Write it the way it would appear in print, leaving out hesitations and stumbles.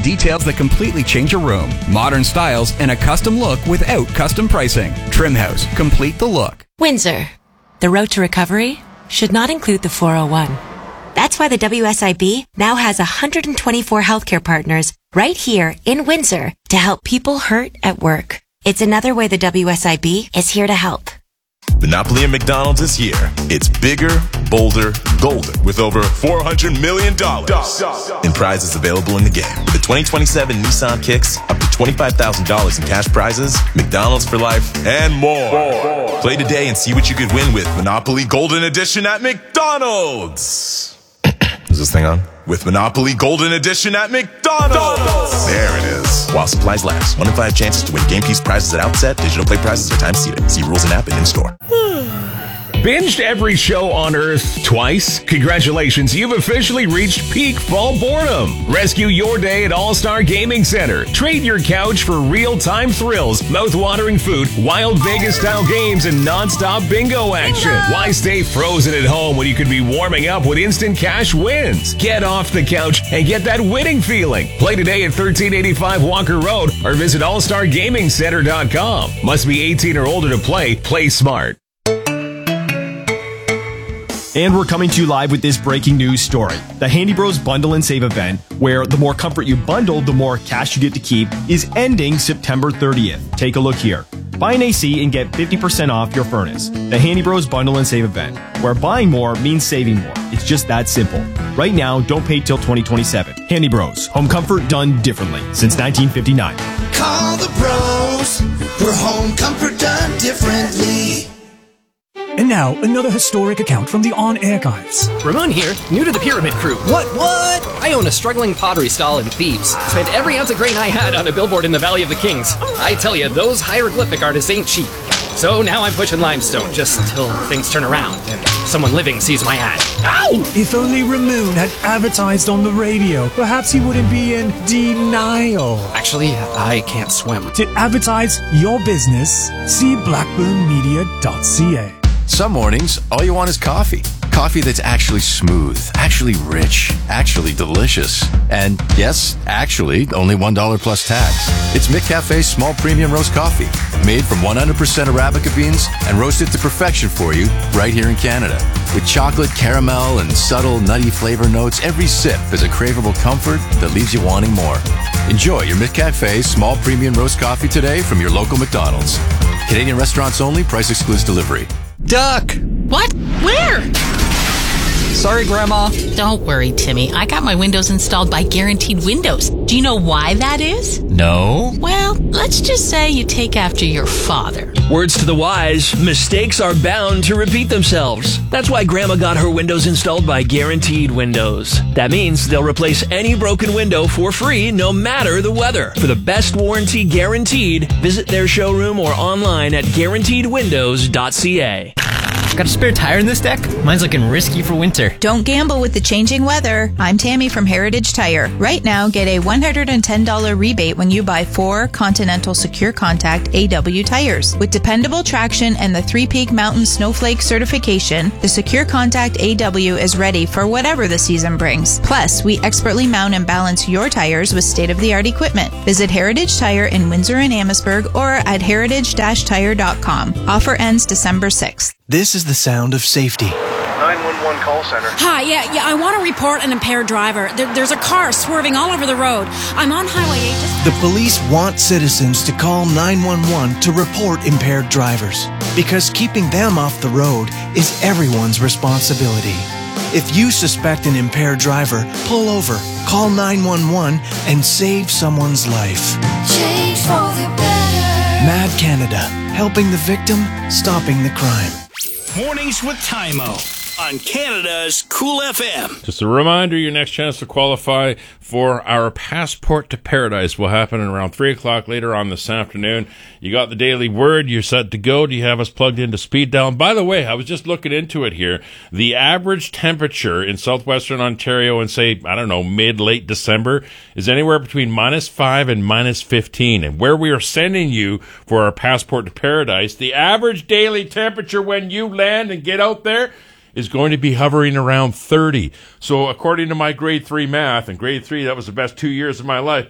details that completely change a room. Modern styles and a custom look without custom pricing. Trim House. Complete the look. Windsor. The road to recovery should not include the 401. That's why the WSIB now has 124 healthcare partners right here in Windsor to help people hurt at work. It's another way the WSIB is here to help. Monopoly at McDonald's is here. It's bigger, bolder, golden, with over $400 million in prizes available in the game. With the 2027 Nissan Kicks, up to $25,000 in cash prizes, McDonald's for life, and more. Play today and see what you could win with Monopoly Golden Edition at McDonald's. Is this thing on? With Monopoly Golden Edition at McDonald's. There it is. While supplies last. 1 in 5 chances to win game piece prizes at outset. Digital play prizes are time seated. See rules and app and in-store. Binged every show on Earth twice? Congratulations, you've officially reached peak fall boredom. Rescue your day at All-Star Gaming Center. Trade your couch for real-time thrills, mouth-watering food, wild Vegas-style games, and non-stop bingo action. Why stay frozen at home when you could be warming up with instant cash wins? Get off the couch and get that winning feeling. Play today at 1385 Walker Road or visit allstargamingcenter.com. Must be 18 or older to play. Play smart. And we're coming to you live with this breaking news story. The Handy Bros Bundle and Save event, where the more comfort you bundle, the more cash you get to keep, is ending September 30th. Take a look here. Buy an AC and get 50% off your furnace. The Handy Bros Bundle and Save event, where buying more means saving more. It's just that simple. Right now, don't pay till 2027. Handy Bros. Home comfort done differently since 1959. Call the bros for home comfort done differently. And now, another historic account from the On Archives. Ramon here, new to the Pyramid Crew. What? I own a struggling pottery stall in Thebes. Spent every ounce of grain I had on a billboard in the Valley of the Kings. I tell you, those hieroglyphic artists ain't cheap. So now I'm pushing limestone, just until things turn around and someone living sees my ad. Ow! If only Ramon had advertised on the radio, perhaps he wouldn't be in denial. Actually, I can't swim. To advertise your business, see blackburnmedia.ca. Some mornings, all you want is coffee. Coffee that's actually smooth, actually rich, actually delicious. And yes, actually, only $1 plus tax. It's McCafe's small premium roast coffee, made from 100% Arabica beans and roasted to perfection for you right here in Canada. With chocolate, caramel, and subtle nutty flavor notes, every sip is a craveable comfort that leaves you wanting more. Enjoy your McCafe small premium roast coffee today from your local McDonald's. Canadian restaurants only, price excludes delivery. Duck! What? Where? Sorry, Grandma. Don't worry, Timmy. I got my windows installed by Guaranteed Windows. Do you know why that is? No. Well, let's just say you take after your father. Words to the wise, mistakes are bound to repeat themselves. That's why Grandma got her windows installed by Guaranteed Windows. That means they'll replace any broken window for free, no matter the weather. For the best warranty guaranteed, visit their showroom or online at guaranteedwindows.ca. Got a spare tire in this deck? Mine's looking risky for winter. Don't gamble with the changing weather. I'm Tammy from Heritage Tire. Right now, get a $110 rebate when you buy 4 Continental Secure Contact AW tires. With dependable traction and the 3 Peak Mountain Snowflake certification, the Secure Contact AW is ready for whatever the season brings. Plus, we expertly mount and balance your tires with state-of-the-art equipment. Visit Heritage Tire in Windsor and Amherstburg or at heritage-tire.com. Offer ends December 6th. This is the sound of safety. 911 call center. Hi, yeah, I want to report an impaired driver. There's a car swerving all over the road. I'm on Highway 8. The police want citizens to call 911 to report impaired drivers, because keeping them off the road is everyone's responsibility. If you suspect an impaired driver, pull over, call 911, and save someone's life. Change for the better. MAD Canada, helping the victim, stopping the crime. Mornings with Tymo on Canada's Cool FM. Just a reminder, your next chance to qualify for our Passport to Paradise will happen around 3 o'clock later on this afternoon. You got the daily word. You're set to go. Do you have us plugged into speed dial? By the way, I was just looking into it here. The average temperature in southwestern Ontario in, say, I don't know, mid-late December is anywhere between -5 and -15. And where we are sending you for our Passport to Paradise, the average daily temperature when you land and get out there is going to be hovering around 30. So according to my grade 3 math, and grade 3, that was the best 2 years of my life,